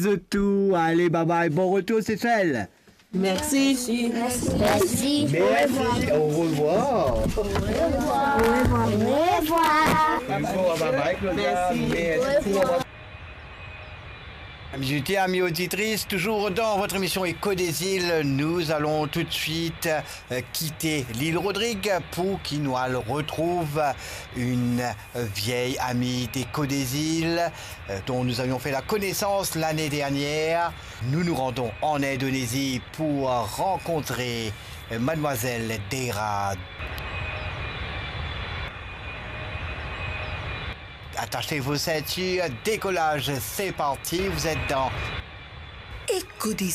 de tout. Allez, bye bye. Bon retour, Seychelles. Merci. Merci. Merci. Au revoir. Au revoir. Bye bye, Claudia. Merci. Amis auditeurs, amis auditrices, toujours dans votre émission Écho des îles, nous allons tout de suite quitter l'île Rodrigue pour qu'il nous retrouve une vieille amie d'Écho des îles dont nous avions fait la connaissance l'année dernière. Nous nous rendons en Indonésie pour rencontrer Mademoiselle Dera. Attachez vos ceintures, décollage, c'est parti, vous êtes dans Écho des